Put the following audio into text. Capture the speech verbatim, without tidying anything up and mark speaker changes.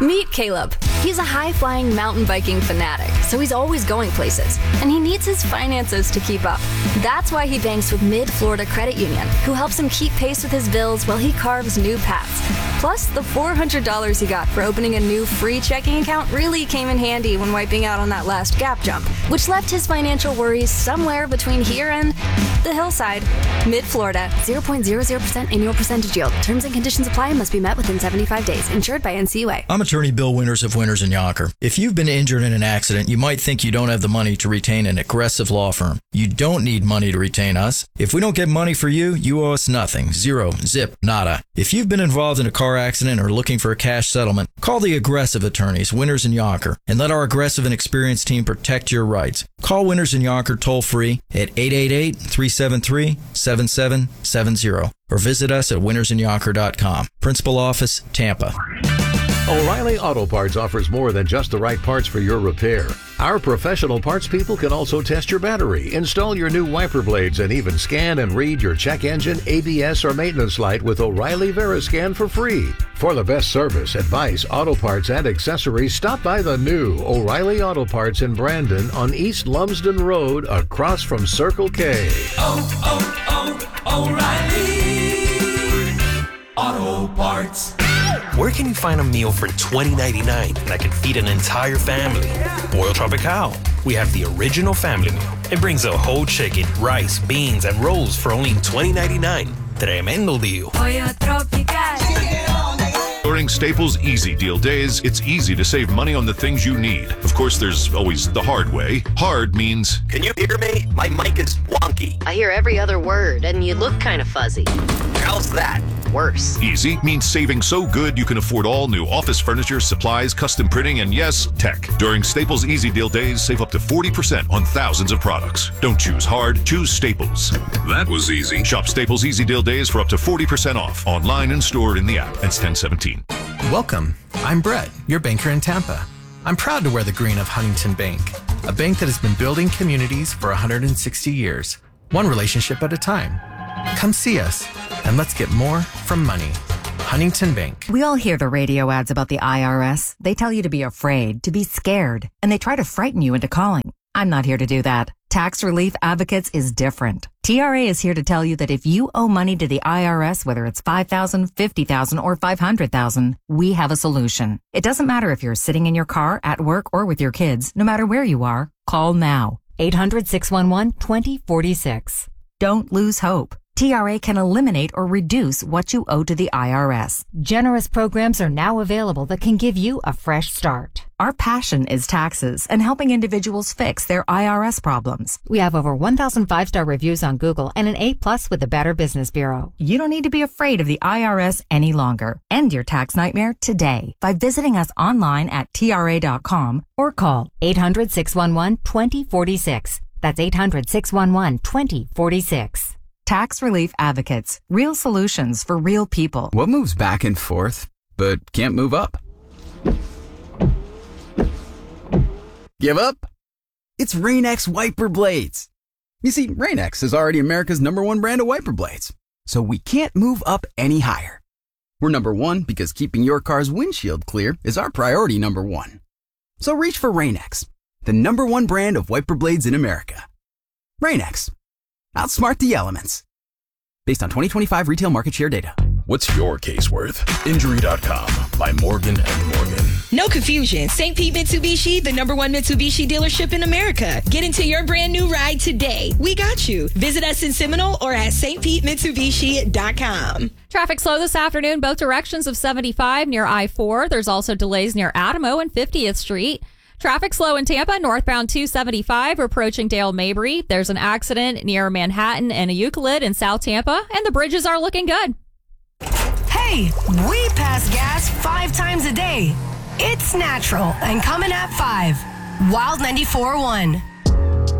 Speaker 1: Meet Caleb. He's a high-flying mountain biking fanatic, so he's always going places, and he needs his finances to keep up. That's why he banks with Mid-Florida Credit Union, who helps him keep pace with his bills while he carves new paths. Plus, the four hundred dollars he got for opening a new free checking account really came in handy when wiping out on that last gap jump, which left his financial worries somewhere between here and the hillside. Mid-Florida, zero point zero zero percent annual percentage yield. Terms and conditions apply and must be met within seventy-five days. Insured by N C U A.
Speaker 2: I'm attorney Bill Winters of Winters and Yonkers. If you've been injured in an accident, you might think you don't have the money to retain an aggressive law firm. You don't need money to retain us. If we don't get money for you, you owe us nothing. Zero. Zip. Nada. If you've been involved in a car accident or looking for a cash settlement, call the aggressive attorneys, Winters and Yonkers, and let our aggressive and experienced team protect your rights. Call Winters and Yonkers toll free at eight eight eight, three seven three, seven seven seven zero or visit us at winters and yonkers dot com. Principal Office, Tampa.
Speaker 3: O'Reilly Auto Parts offers more than just the right parts for your repair. Our professional parts people can also test your battery, install your new wiper blades, and even scan and read your check engine, A B S, or maintenance light with O'Reilly VeriScan for free. For the best service, advice, auto parts, and accessories, stop by the new O'Reilly Auto Parts in Brandon on East Lumsden Road across from Circle K.
Speaker 4: Oh, oh, oh, O'Reilly Auto Parts.
Speaker 5: Where can you find a meal for twenty ninety-nine that can feed an entire family? Pollo Tropical. We have the original family meal. It brings a whole chicken, rice, beans, and rolls for only twenty ninety-nine. Tremendo deal.
Speaker 6: Pollo Tropical.
Speaker 7: During Staples Easy Deal Days, it's easy to save money on the things you need. Of course, there's always the hard way. Hard means...
Speaker 5: Can you hear me? My mic is wonky.
Speaker 8: I hear every other word, and you look kind of fuzzy.
Speaker 5: How's that?
Speaker 8: Worse.
Speaker 7: Easy means saving so good you can afford all new office furniture, supplies, custom printing, and yes, tech. During Staples Easy Deal Days, save up to forty percent on thousands of products. Don't choose hard, choose Staples. That was easy. Shop Staples Easy Deal Days for up to forty percent off, online and stored in the app. That's ten seventeen.
Speaker 9: Welcome. I'm Brett, your banker in Tampa. I'm proud to wear the green of Huntington Bank, a bank that has been building communities for one hundred sixty years, one relationship at a time. Come see us, and let's get more from money. Huntington Bank.
Speaker 10: We all hear the radio ads about the I R S. They tell you to be afraid, to be scared, and they try to frighten you into calling. I'm not here to do that. Tax Relief Advocates is different. T R A is here to tell you that if you owe money to the I R S, whether it's five thousand dollars, fifty thousand dollars, or five hundred thousand dollars, we have a solution. It doesn't matter if you're sitting in your car, at work, or with your kids. No matter where you are, call now. eight hundred, six one one, two zero four six. Don't lose hope. T R A can eliminate or reduce what you owe to the I R S.
Speaker 11: Generous programs are now available that can give you a fresh start.
Speaker 10: Our passion is taxes and helping individuals fix their I R S problems.
Speaker 11: We have over one thousand five-star reviews on Google and an A plus with the Better Business Bureau.
Speaker 10: You don't need to be afraid of the I R S any longer. End your tax nightmare today by visiting us online at T R A dot com
Speaker 11: or call eight hundred, six one one, two zero four six. That's eight hundred, six one one, two zero four six.
Speaker 10: Tax Relief Advocates. Real solutions for real people.
Speaker 12: What moves back and forth, but can't move up? Give up? It's Rain-X wiper blades. You see, Rain-X is already America's number one brand of wiper blades, so we can't move up any higher. We're number one because keeping your car's windshield clear is our priority number one. So reach for Rain-X, the number one brand of wiper blades in America. Rain-X. Outsmart the elements. Based on twenty twenty-five retail market share data.
Speaker 13: What's your case worth? Injury dot com by Morgan and Morgan.
Speaker 14: No confusion. Saint Pete Mitsubishi, the number one Mitsubishi dealership in America. Get into your brand new ride today. We got you. Visit us in Seminole or at Saint Pete Mitsubishi dot com.
Speaker 15: Traffic slow this afternoon, both directions of seventy-five near I four. There's also delays near Adamo and fiftieth Street. Traffic slow in Tampa, northbound two seventy-five, approaching Dale Mabry. There's an accident near Manhattan and a Euclid in South Tampa, and the bridges are looking good.
Speaker 6: Hey, we pass gas five times a day. It's natural and coming at five. Wild ninety-four point one.